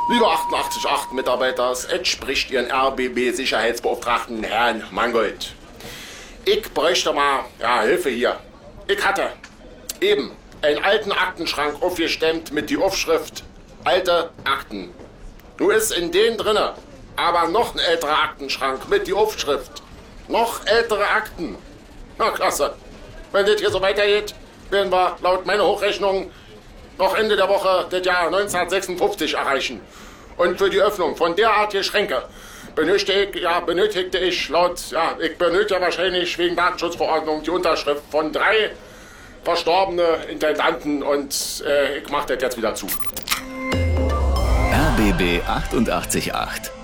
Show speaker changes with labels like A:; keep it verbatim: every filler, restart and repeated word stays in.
A: Lieber achtundachtzig Komma acht Mitarbeiter, es entspricht Ihren R B B-Sicherheitsbeauftragten Herrn Mangold. Ich bräuchte mal ja, Hilfe hier. Ich hatte eben einen alten Aktenschrank aufgestemmt mit die Aufschrift Alte Akten. Nun ist in den drinne aber noch ein älterer Aktenschrank mit die Aufschrift Noch ältere Akten. Na klasse. Wenn das hier so weitergeht, werden wir laut meiner Hochrechnung noch Ende der Woche das Jahr neunzehnhundertsechsundfünfzig erreichen. Und für die Öffnung von derartigen Schränke benötigte ich, ja, benötigte ich laut, ja, ich benötige wahrscheinlich wegen Datenschutzverordnung die Unterschrift von drei verstorbene Intendanten und äh, ich mache das jetzt wieder zu.
B: R B B achtundachtzig Komma acht